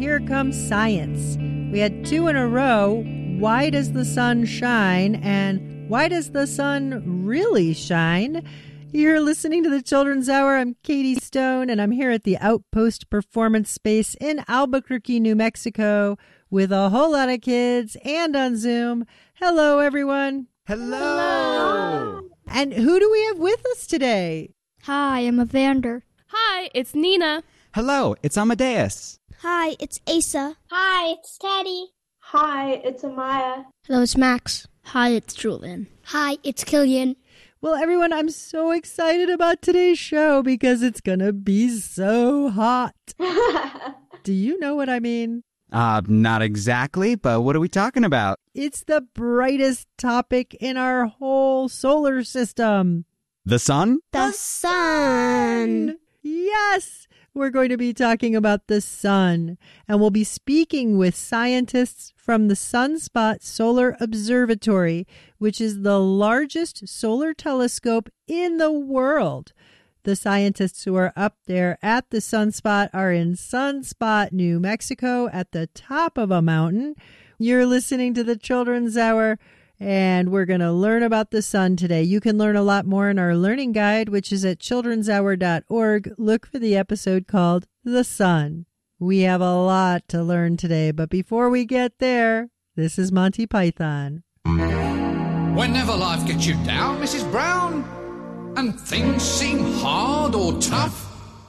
Here comes science. We had 2 in a row. Why does the sun shine? And why does the sun really shine? You're listening to the Children's Hour. I'm Katie Stone, and I'm here at the Outpost Performance Space in Albuquerque, New Mexico, with a whole lot of kids and on Zoom. Hello, everyone. Hello. And who do we have with us today? Hi, I'm Evander. Hi, it's Nina. Hello, it's Amadeus. Hi, it's Asa. Hi, it's Teddy. Hi, it's Amaya. Hello, it's Max. Hi, it's Julian. Hi, it's Killian. Well, everyone, I'm so excited about today's show because it's going to be so hot. Do you know what I mean? Not exactly, but what are we talking about? It's the brightest topic in our whole solar system. The sun? The sun. Yes, we're going to be talking about the sun, and we'll be speaking with scientists from the Sunspot Solar Observatory, which is the largest solar telescope in the world. The scientists who are up there at the Sunspot are in Sunspot, New Mexico, at the top of a mountain. You're listening to the Children's Hour, and we're going to learn about the sun today. You can learn a lot more in our learning guide, which is at childrenshour.org. Look for the episode called The Sun. We have a lot to learn today, but before we get there, this is Monty Python. Whenever life gets you down, Mrs. Brown, and things seem hard or tough,